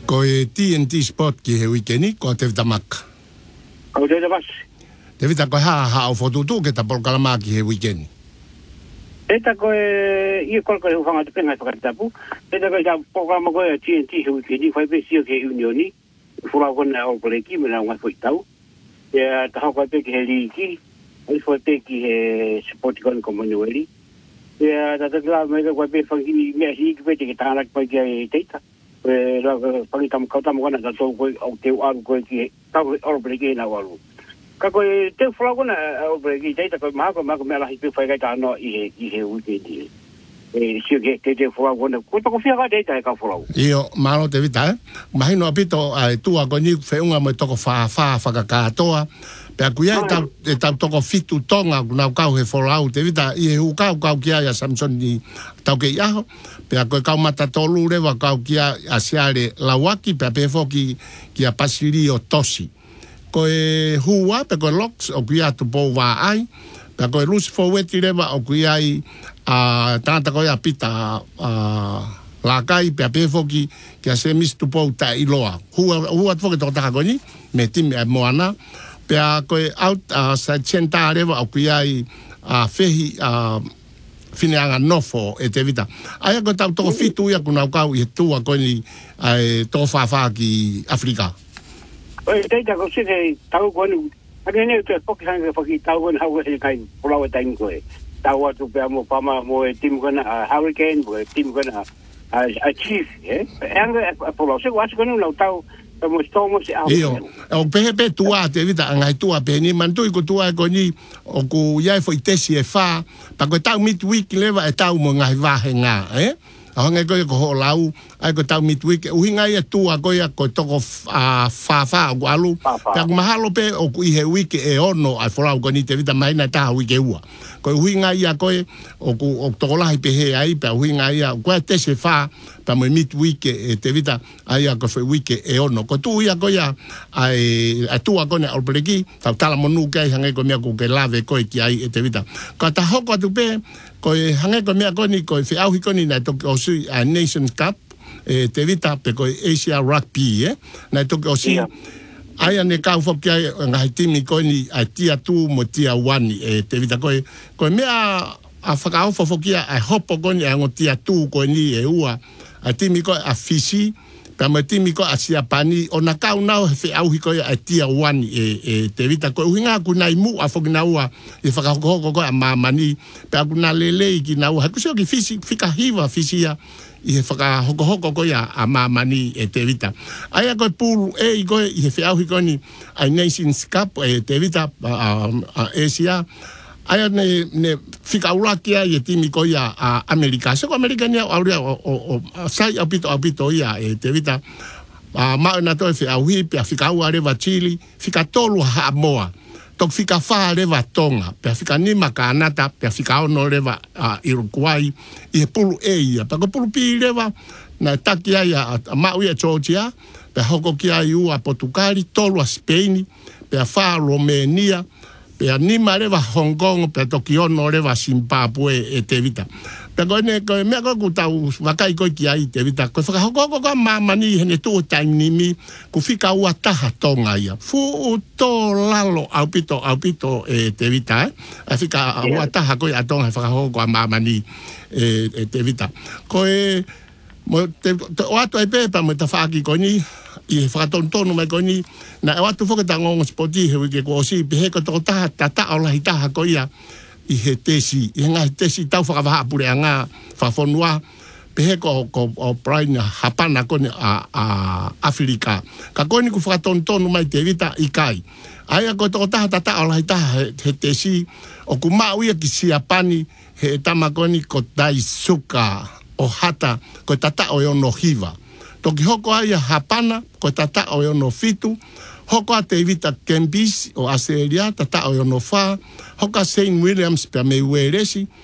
Ko e TNT Sport ki he weekend ko te vitamaka. Au te vas. Te vita ko ha o fotutu ke ta polkalama ki he weekend. Eta ko e ko ko fanga te penga whakatapu. Eta ko ta programa ko TNT he weekend ko be sio ke unioni. Fura ko na o breki me na wa foi tau. Ya ta ko te ke liki. Ai foi te ki he sport ko ko manueli. Ya ta la me ko be fangi me hi ki be ke ta na ko ke teita. La pangita mo kauta mo na to ko o te aru ko ki ta o breki na walu. Ka ko te fura ko na o breki teita ko ma ko me la hi pe fai ka no i he weekend. Sio ke te fura ko na ko fia ka teita ka fura. Io malo te vita ma hino apito ai tua ko ni fe unga mo toko fa ka toa. Pe akuia ta toko fitu tonga na ka he fora te vita i hu ka kia ya Samson ni tau ke ia pe ko ka mata tolu le wa ka kia asiare lawaki pe foki kia pasiri o tosi ko e huwa pe ko locks o kia tu po wa ai pe ko lus fo weti le wa o kia i a tanta ko ya pita la kai pe foki kia se mis tu po ta iloa huwa foki to ta ko ni me tim moana pe ko out sa chenta le wa o kia i fehi fineanga nofo e te vita. Ai ko tau toko fitu ia kuna kau i tua ko ni ai to fa ki Afrika. Oi te ta ko se tau ko ni. Ake ne te poki hanga poki tau ko hau he kai pulawa time ko e. Tau atu pe mo pama mo e tim ko na hurricane mo e tim ko na a chief anga pulawa se was ko no tau mo stomo se au. Io o pepe tua te vita ngai tua pe ni mantu ko tua ko ni o ku ia foi tesi e fa pa ko tau midweek leva e tau mo ngai va henga a ngai ko ho lau ai ko tau midweek u hinga ia tua ko ia ko toko fa ko alu pa mahalo pe o ku i he week e ono ai fora ko ni te vita mai na ta week e ua ko u hinga ia ko o ku o toko la pe he ai pa u hinga ia ko tesi fa pa mo midweek e te vita ai ko fe week e ono ko tu ia ko ia ai tua ko na albreki ta tala monu kai hanga ko mea ko ke lave ko ki ai e te vita ko ta hoko tu pe ko hanga ko mea ko ni ko fe au ko ni na to o su a Nations Cup e te vita pe ko Asia Rugby na to o si ai ane ka fo ki ai ngai timi ko ni a tia tu mo tia wani e te vita ko mea a whakao fo ki ai hopo ko ni a tia tu ko ni e ua a timi ko a fisi pa mo timi ko a sia pani ona ka una fe au ko a tia wani e te vita ko hinga ku nai mu a fo na ua e whakako ko a mamani pa ku na lele ki na ua ku so ki fisi fika hiva fisia i he whaka hoko ko ia a mamani e te vita. Ai a koe pūru i koe i he whiau ko ni a Nations Cup e te vita a Asia. Ai a ne whika urakia i e timi ko ia a Amerika. Seko Amerika ni aurea o sai apito ia e te vita. Mao na toi whiau hipi a whika ua rewa Chile, whika tolu ha moa. Tok fika fa rewa Tonga, pe fika nima ka anata, pe fika ono rewa Uruguay, i he pulu ia. Pako pulu pi rewa, na taki ai a mau ia Georgia, pe hoko ki ai ua Portugali, tolu a Spain, pe a fa Romania, pe a nima rewa Hong Kong, pe toki ono rewa Zimbabwe e te vita. Pe koe mea koe ku tau wakai koe ki ai te vita. Koe whakahoko ka mamani hene tuu tainimi ku whika ua taha tonga ia. Fu to lalo au pito e te vita. A whika ua taha koe a tonga whakahoko ka mamani e te vita. Koe o atu ai pepa mo ta whaaki koe ni i he whakatontonu mai koe ni na e watu whakata ngongo spoti he wike ko osi pehe ko toko taha tata o lahi taha koe ia i he tesi, i ngā tesi tau whakawha apure a ngā whawhonua pehe ko Brian hapana kone a Afrika. Ka kone ku whakatontonu mai te vita i kai. Aia ko toko taha tata o lahi taha he tesi o ku mauia ki siapani he tamakoni ko Daisuka o hata ko tata o ono hiva. Toki hoko aia hapana ko tata o ono fitu. Hoko a te vita Kempis o Australia, tata o ono wha. Hoka St. Williams pe me ueresi.